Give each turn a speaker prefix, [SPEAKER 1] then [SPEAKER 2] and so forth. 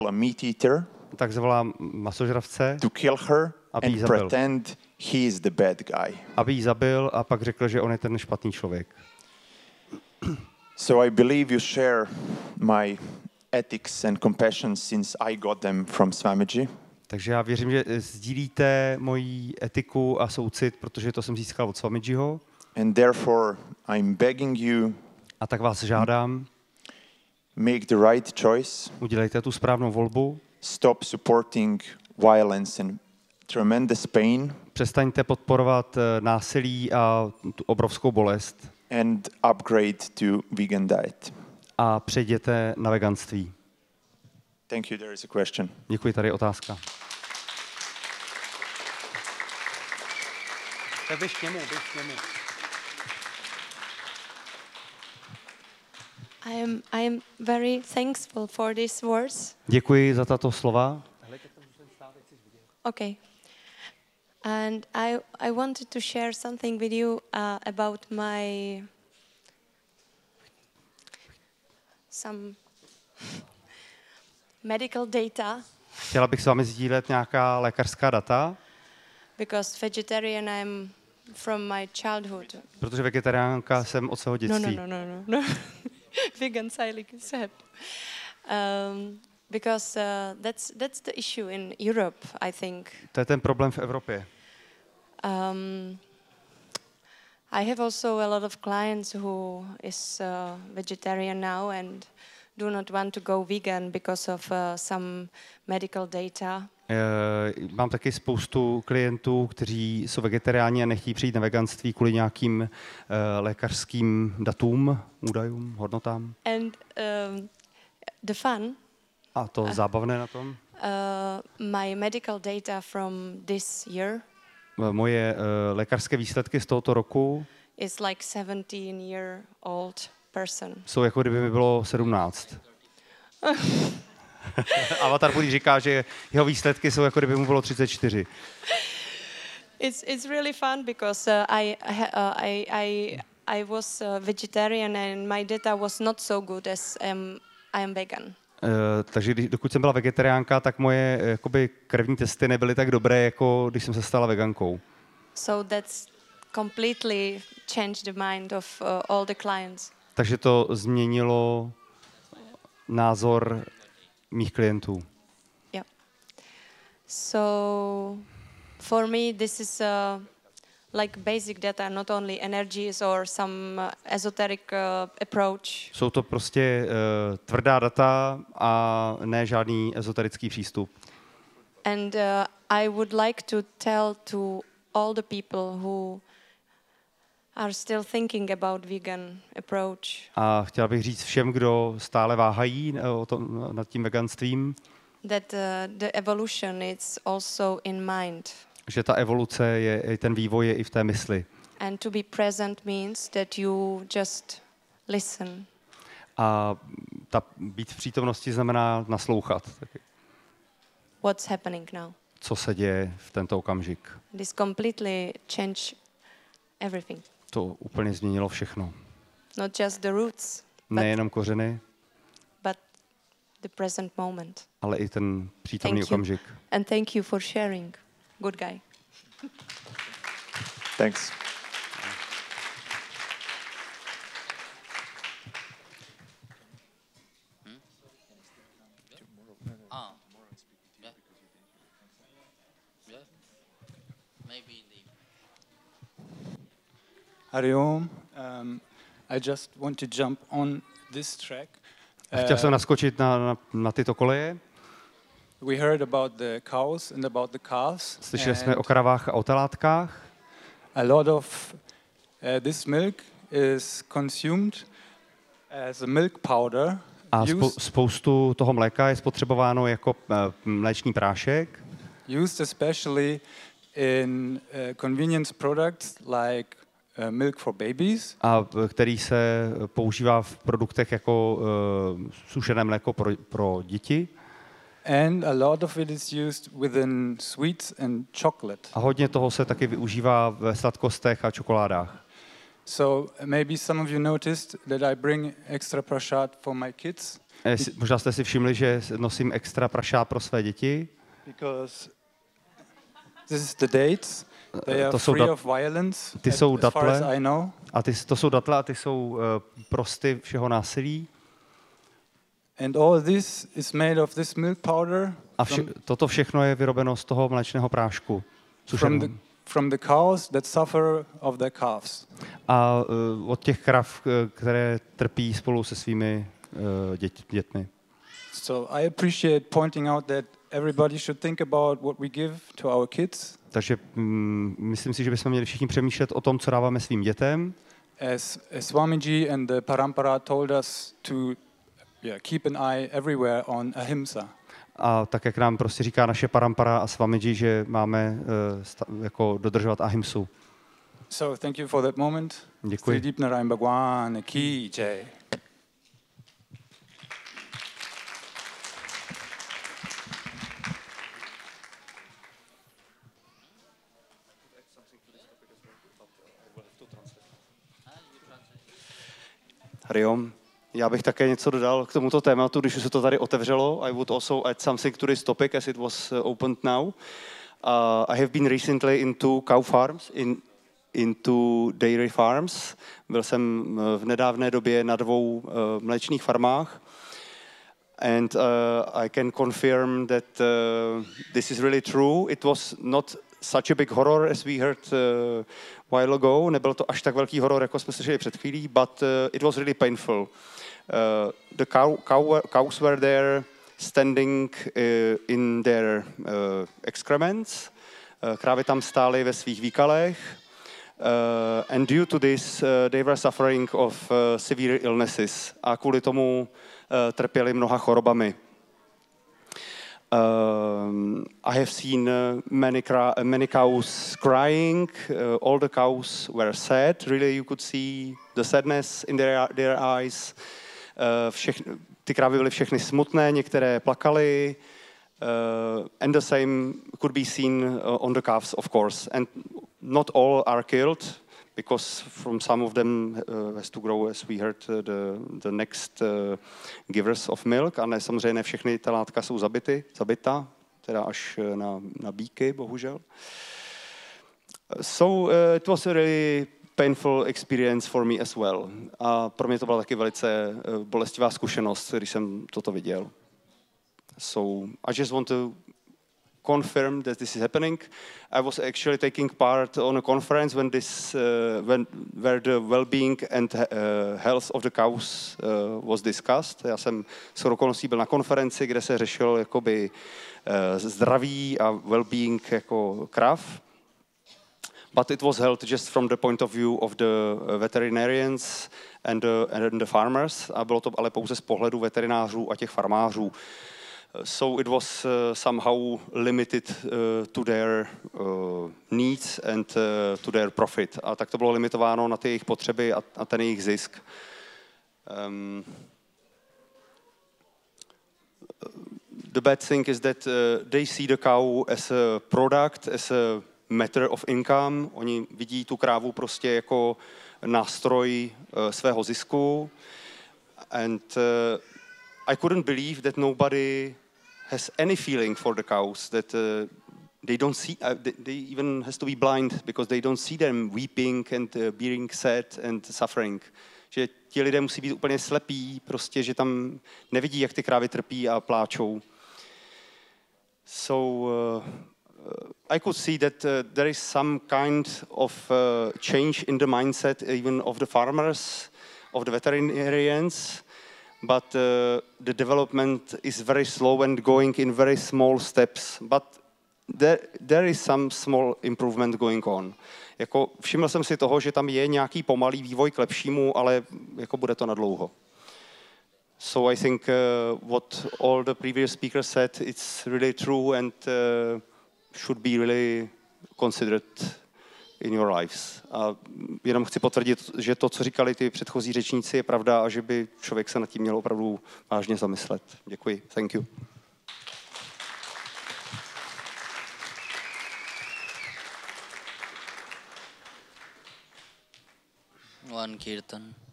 [SPEAKER 1] a meat eater,
[SPEAKER 2] tak zavolá masožravce,
[SPEAKER 1] to kill her
[SPEAKER 2] aby ji
[SPEAKER 1] and
[SPEAKER 2] zabil.
[SPEAKER 1] pretend he is the bad guy.
[SPEAKER 2] Aby ji zabil a pak řekl, že on je ten špatný člověk.
[SPEAKER 1] So I believe you share my ethics and compassion since I got them from Swamiji.
[SPEAKER 2] Takže já věřím, že sdílíte moji etiku a soucit, protože to jsem získal od Swamijiho.
[SPEAKER 1] And therefore I'm begging you,
[SPEAKER 2] A tak vás žádám,
[SPEAKER 1] make the right choice.
[SPEAKER 2] udělejte tu správnou volbu,
[SPEAKER 1] Stop supporting violence and tremendous pain.
[SPEAKER 2] přestaňte podporovat násilí a tu obrovskou bolest
[SPEAKER 1] And upgrade to vegan diet.
[SPEAKER 2] a přejděte na veganství.
[SPEAKER 1] Thank you. There is a question.
[SPEAKER 2] Děkuji, tady je otázka. Tak běž k němu.
[SPEAKER 3] I am very thankful for these words.
[SPEAKER 2] Děkuji za tato slova.
[SPEAKER 3] Okay. And I wanted to share something with you about some medical data.
[SPEAKER 2] Chtěla bych s vámi sdílet nějaká lékařská data,
[SPEAKER 3] Because vegetarian I'm from my childhood.
[SPEAKER 2] protože vegetariánka jsem od svého dětství.
[SPEAKER 3] No. Vegan Seilik is happy. Because that's the issue in Europe, I think.
[SPEAKER 2] To je ten problém v Evropě.
[SPEAKER 3] I have also a lot of clients who is vegetarian now and do not want to go vegan because of some medical data.
[SPEAKER 2] Mám taky spoustu klientů, kteří jsou vegetariáni a nechtějí přijít na veganství kvůli nějakým lékařským datům, údajům, hodnotám.
[SPEAKER 3] And the fun.
[SPEAKER 2] A to zábavné na tom?
[SPEAKER 3] My medical data from this year.
[SPEAKER 2] Moje lékařské výsledky z tohoto roku
[SPEAKER 3] is like 17-year-old person.
[SPEAKER 2] jsou jako kdyby mi bylo 17. Avatar Buddy říká, že jeho výsledky jsou jako kdyby mu bylo 34.
[SPEAKER 3] It's really fun because I was vegetarian and my data was not so good as I am vegan.
[SPEAKER 2] Takže dokud jsem byla vegetariánka, tak moje jakoby krevní testy nebyly tak dobré, jako když jsem se stala vegankou.
[SPEAKER 3] So that's completely changed the mind of all the clients.
[SPEAKER 2] Takže to změnilo názor mých klientů.
[SPEAKER 3] Yeah. So for me this is like basic data, not only energies or some esoteric approach.
[SPEAKER 2] Jsou to prostě tvrdá data a ne žádný ezoterický přístup.
[SPEAKER 3] And I would like to tell to all the people who are still thinking about vegan approach.
[SPEAKER 2] A chtěla bych říct všem, kdo stále váhají nad tím veganstvím,
[SPEAKER 3] that the evolution is also in mind.
[SPEAKER 2] Že ta evoluce je, ten vývoj je i v té mysli.
[SPEAKER 3] And to be present means that you just listen.
[SPEAKER 2] A být v přítomnosti znamená naslouchat.
[SPEAKER 3] What's happening now?
[SPEAKER 2] Co se děje v tento okamžik.
[SPEAKER 3] This completely changed everything.
[SPEAKER 2] To úplně změnilo všechno.
[SPEAKER 3] Not just the roots,
[SPEAKER 2] nejenom kořeny,
[SPEAKER 3] but the present moment.
[SPEAKER 2] Ale i ten přítomný okamžik.
[SPEAKER 3] And thank you for sharing. Good guy.
[SPEAKER 1] Thanks.
[SPEAKER 4] Hari Om. I just want to jump on this track.
[SPEAKER 2] Chtěl jsem naskočit na tyto koleje.
[SPEAKER 4] We heard about the cows and about the calves.
[SPEAKER 2] Slyšeli jsme o kravách a o telátkách.
[SPEAKER 4] A lot of this milk is consumed as a milk powder.
[SPEAKER 2] A spoustu toho mléka je spotřebováno jako mléčný prášek.
[SPEAKER 4] Used especially in convenience products like milk for babies.
[SPEAKER 2] A který se používá v produktech jako sušené mléko pro děti.
[SPEAKER 4] And a lot of it is used within sweets and chocolate.
[SPEAKER 2] A hodně toho se taky využívá ve sladkostech a čokoládách.
[SPEAKER 4] So maybe some of you noticed that I bring extra prasad for my kids
[SPEAKER 2] Možná jste si všimli, že nosím extra prašát pro své děti.
[SPEAKER 4] because this is the dates. They are
[SPEAKER 2] To jsou
[SPEAKER 4] free
[SPEAKER 2] dat-
[SPEAKER 4] of violence,
[SPEAKER 2] ty jsou
[SPEAKER 4] as far as
[SPEAKER 2] datle.
[SPEAKER 4] I know.
[SPEAKER 2] A to jsou datle a ty jsou prosty všeho násilí.
[SPEAKER 4] And all this is made of this milk powder
[SPEAKER 2] A toto všechno je vyrobeno z toho mléčného prášku. sušeného.
[SPEAKER 4] from the cows that suffer of their calves.
[SPEAKER 2] A od těch krav, které trpí spolu se svými dětmi.
[SPEAKER 4] So I appreciate pointing out that everybody should think about what we give to our kids.
[SPEAKER 2] Takže myslím si, že bychom měli všichni přemýšlet o tom, co dáváme svým dětem.
[SPEAKER 4] As Swamiji and the Parampara told us to keep an eye everywhere on ahimsa.
[SPEAKER 2] A tak, jak nám prostě říká naše parampara a Swamiji, že máme jako dodržovat ahimsu.
[SPEAKER 4] So thank you for that moment.
[SPEAKER 2] Děkuji.
[SPEAKER 4] Sri Deep Narayan Bhagwan ki jai.
[SPEAKER 2] Hariom. Já bych také něco dodal k tomuto tématu, když už se to tady otevřelo. I would also add something to this topic as it was opened now. I have been recently into cow farms, into dairy farms. Byl jsem v nedávné době na 2 mléčných farmách. And I can confirm that this is really true. It was not such a big horror as we heard while ago. Nebyl to až tak velký horor, jako jsme slyšeli před chvílí, but it was really painful. The cows were there standing in their excrements. Krávy tam stály ve svých výkalech. And due to this, they were suffering of severe illnesses. A kvůli tomu trpěli mnoha chorobami. I have seen many cows crying. All the cows were sad. Really, you could see the sadness in their eyes. Ty krávy byly všechny smutné, některé plakaly. And the same could be seen on the calves, of course. And not all are killed, because from some of them has to grow, as we heard, the next givers of milk. A ne, samozřejmě ne všechny telátka jsou zabita, teda až na bíky, bohužel. So it was a really painful experience for me as well. A pro mě to byla taky velice bolestivá zkušenost, když jsem toto viděl. So I just want to confirm that this is happening. I was actually taking part on a conference when where the well-being and health of the cows was discussed. Já jsem s okolností byl na konferenci, kde se řešil jakoby zdraví a well-being jako krav. But it was held just from the point of view of the veterinarians and the farmers. A bylo to ale pouze z pohledu veterinářů a těch farmářů. So it was somehow limited to their needs and to their profit. A tak to bylo limitováno na ty jejich potřeby a ten jejich zisk. The bad thing is that they see the cow as a product, as a matter of income. Oni vidí tu krávu prostě jako nástroj svého zisku. And I couldn't believe that nobody has any feeling for the cows, that they don't see, they even has to be blind because they don't see them weeping and being sad and suffering. Že ti lidé musí být úplně slepí, prostě, že tam nevidí, jak ty krávy trpí a pláčou. So I could see that there is some kind of change in the mindset even of the farmers, of the veterinarians, but the development is very slow and going in very small steps. But there is some small improvement going on. Jako všiml jsem si toho, že tam je nějaký pomalý vývoj k lepšímu, ale jako bude to nadlouho. So I think what all the previous speakers said, it's really true and should be really considered in your lives. A jenom chci potvrdit, že to, co říkali ty předchozí řečníci, je pravda a že by člověk se nad tím měl opravdu vážně zamyslet. Děkuji. Thank you.
[SPEAKER 5] Sankirtan.